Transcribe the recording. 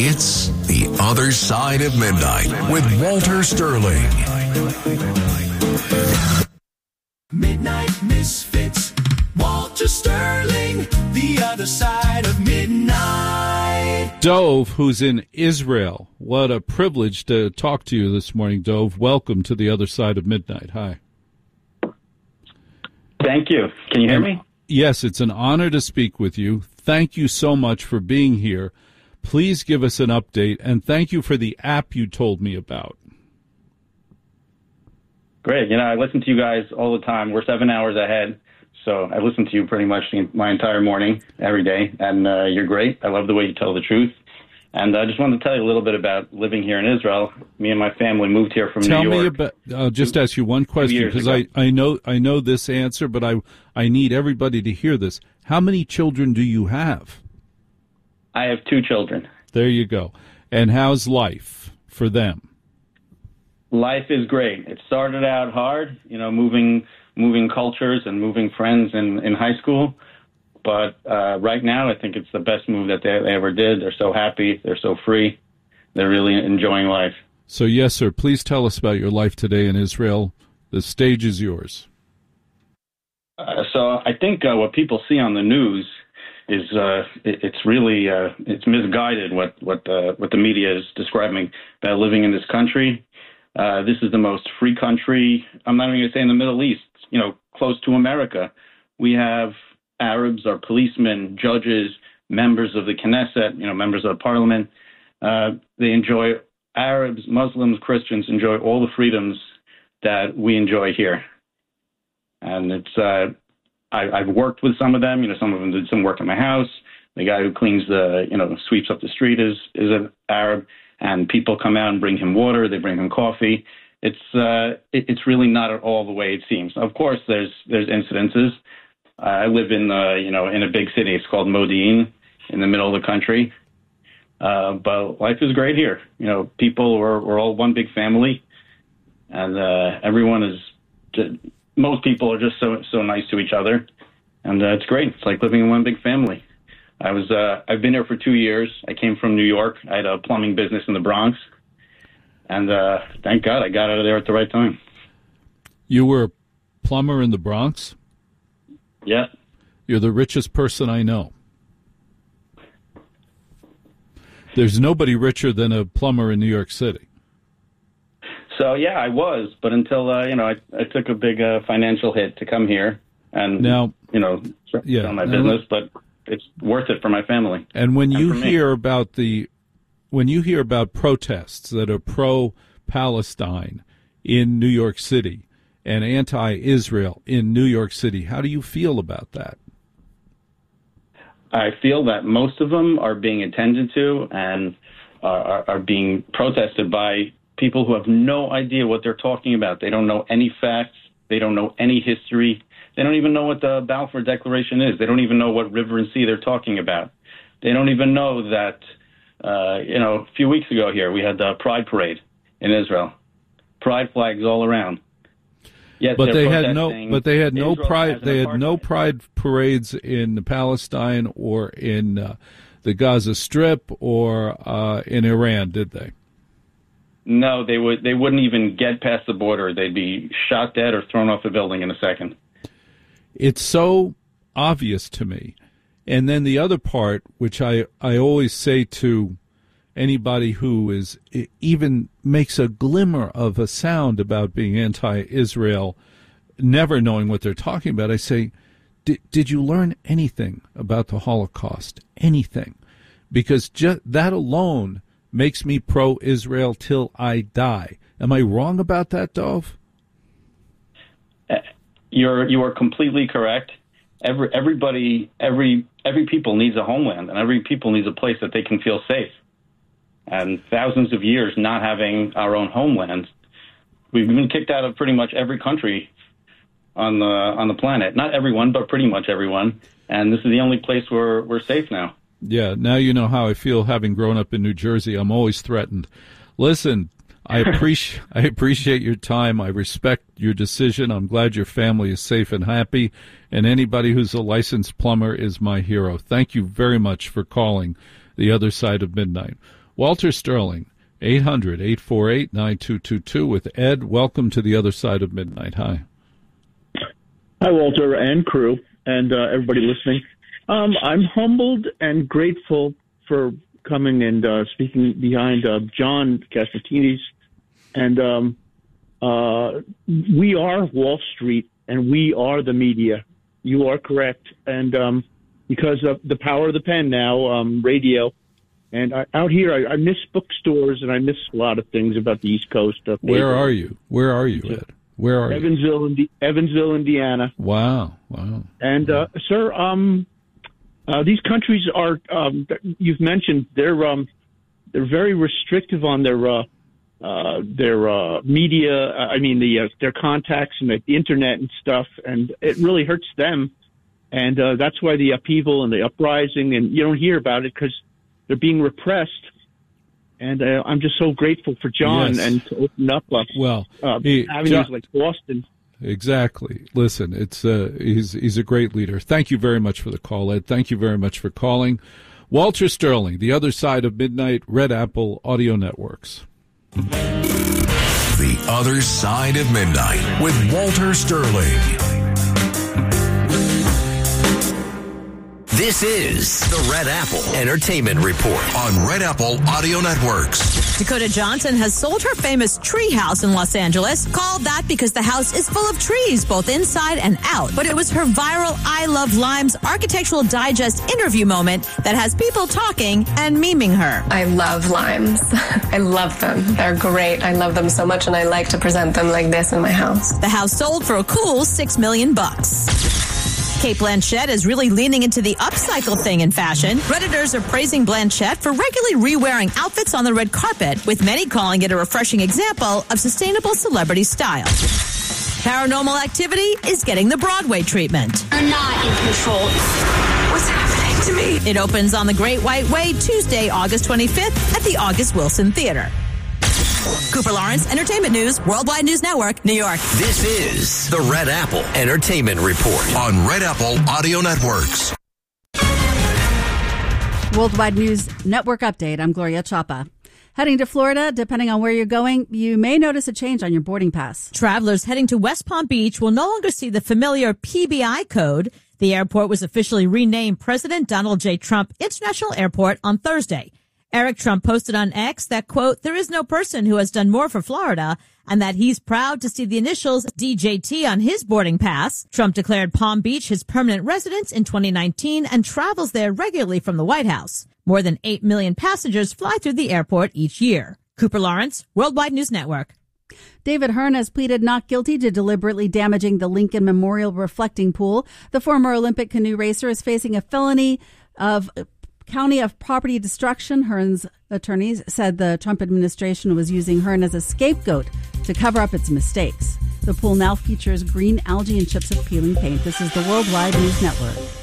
It's The Other Side of Midnight with Walter Sterling. Midnight Misfits, Walter Sterling, The Other Side of Midnight. Dove, who's in Israel. What a privilege to talk to you this morning, Dove. Welcome to The Other Side of Midnight. Hi. Thank you. Can you hear me? Yes, it's an honor to speak with you. Thank you so much for being here. Please give us an update, and thank you for the app you told me about. Great. You know, I listen to you guys all the time. We're 7 hours ahead, so I listen to you pretty much my entire morning, every day, and you're great. I love the way you tell the truth. And I just wanted to tell you a little bit about living here in Israel. Me and my family moved here from New York. Tell me about. I'll just ask you one question because I know this answer, but I need everybody to hear this. How many children do you have? I have 2 children. There you go. And how's life for them? Life is great. It started out hard, you know, moving cultures and moving friends in high school. But right now, I think it's the best move that they ever did. They're so happy. They're so free. They're really enjoying life. So, yes, sir, please tell us about your life today in Israel. The stage is yours. So I think what people see on the news is it's really it's misguided what the media is describing about living in this country. This is the most free country. I'm not even going to say in the Middle East, you know, close to America. We have Arabs are policemen, judges, members of the Knesset, you know, members of the parliament. They enjoy, Arabs, Muslims, Christians enjoy all the freedoms that we enjoy here. And it's, I've worked with some of them, you know, some of them did some work in my house. The guy who cleans sweeps up the street is an Arab, and people come out and bring him water. They bring him coffee. It's really not at all the way it seems. Of course, there's incidences. I live in a big city. It's called Modi'in, in the middle of the country. But life is great here. You know, people we're all one big family, and everyone is. Most people are just so nice to each other, and it's great. It's like living in one big family. I've been here for 2 years. I came from New York. I had a plumbing business in the Bronx, and thank God I got out of there at the right time. You were a plumber in the Bronx? Yeah. You're the richest person I know. There's nobody richer than a plumber in New York City. So, yeah, I was, but until, I took a big financial hit to come here and, now, sell my business, but it's worth it for my family. And when you hear about protests that are pro-Palestine in New York City and anti-Israel in New York City, how do you feel about that? I feel that most of them are being attended to and are being protested by people who have no idea what they're talking about. They don't know any facts. They don't know any history. They don't even know what the Balfour Declaration is. They don't even know what river and sea they're talking about. They don't even know that, a few weeks ago here, we had the Pride Parade in Israel. Pride flags all around. Yet But they had no pride parades in Palestine or in the Gaza Strip or in Iran, did they? No, they wouldn't even get past the border. They'd be shot dead or thrown off a building in a second. It's so obvious to me. And then the other part, which I always say to anybody who is even makes a glimmer of a sound about being anti-Israel, never knowing what they're talking about, I say, did you learn anything about the Holocaust? Anything? Because that alone makes me pro-Israel till I die. Am I wrong about that, Dov? You are completely correct. Every people needs a homeland, and every people needs a place that they can feel safe. And thousands of years not having our own homeland, we've been kicked out of pretty much every country on the planet. Not everyone, but pretty much everyone. And this is the only place where we're safe now. Yeah, now you know how I feel having grown up in New Jersey. I'm always threatened. Listen, I appreciate your time. I respect your decision. I'm glad your family is safe and happy. And anybody who's a licensed plumber is my hero. Thank you very much for calling The Other Side of Midnight. Walter Sterling, 800-848-9222 with Ed. Welcome to the other side of midnight. Hi. Hi, Walter and crew, and everybody listening. I'm humbled and grateful for coming and speaking behind John Catsimatidis. And we are Wall Street, and we are the media. You are correct. And because of the power of the pen now, radio, and out here, I miss bookstores, and I miss a lot of things about the East Coast. Where are you? Where are you, Ed? Where are you? Evansville, Indiana. Wow. And, sir, these countries are, you've mentioned, they're very restrictive on their media, their contacts and the internet and stuff, and it really hurts them. And that's why the upheaval and the uprising, and you don't hear about it because they're being repressed. And I'm just so grateful for John and to open up avenues like Boston. Exactly. Listen, it's he's a great leader. Thank you very much for the call, Ed. Thank you very much for calling. Walter Sterling, The Other Side of Midnight, Red Apple Audio Networks. The Other Side of Midnight with Walter Sterling. This is the Red Apple Entertainment Report on Red Apple Audio Networks. Dakota Johnson has sold her famous tree house in Los Angeles, called that because the house is full of trees, both inside and out. But it was her viral I Love Limes Architectural Digest interview moment that has people talking and memeing her. I love limes. I love them. They're great. I love them so much, and I like to present them like this in my house. The house sold for a cool $6 million. Cate Blanchett is really leaning into the upcycle thing in fashion. Redditors are praising Blanchett for regularly re-wearing outfits on the red carpet, with many calling it a refreshing example of sustainable celebrity style. Paranormal Activity is getting the Broadway treatment. You're not in control. What's happening to me? It opens on the Great White Way Tuesday, August 25th at the August Wilson Theater. Cooper Lawrence, Entertainment News, Worldwide News Network, New York. This is the Red Apple Entertainment Report on Red Apple Audio Networks. Worldwide News Network update. I'm Gloria Chapa. Heading to Florida, depending on where you're going, you may notice a change on your boarding pass. Travelers heading to West Palm Beach will no longer see the familiar PBI code. The airport was officially renamed President Donald J. Trump International Airport on Thursday. Eric Trump posted on X that, quote, there is no person who has done more for Florida, and that he's proud to see the initials DJT on his boarding pass. Trump declared Palm Beach his permanent residence in 2019 and travels there regularly from the White House. More than 8 million passengers fly through the airport each year. Cooper Lawrence, Worldwide News Network. David Hearn has pleaded not guilty to deliberately damaging the Lincoln Memorial reflecting pool. The former Olympic canoe racer is facing a felony of County of property destruction. Hearn's attorneys said the Trump administration was using Hearn as a scapegoat to cover up its mistakes. The pool now features green algae and chips of peeling paint. This is the Worldwide News Network.